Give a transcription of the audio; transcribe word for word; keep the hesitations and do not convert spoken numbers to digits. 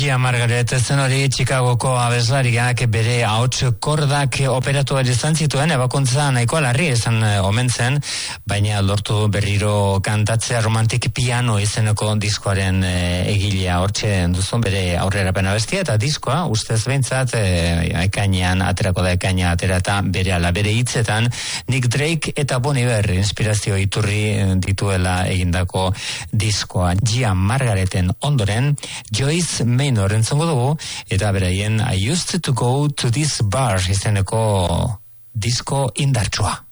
Gia Margaret zen hori Chicagoko abeslariak bere ahots kordak operatu izan zituen, ebakuntza nahiko larri izan omen zen, baina lortu berriro kantatzea Romantic Piano izeneko diskoaren egilea. Hortxe duzun bere aurrerapen abestia eta diskoa ustez behintzat ekainean aterako da ekaina atera eta bere ala bere hitzetan Nick Drake eta Bon Iver inspirazio iturri dituela egindako diskoa. Gia Margareten ondoren Joyce Maynor entzongo dugu eta beraien I used to go to this bar izeneko disko indartsua.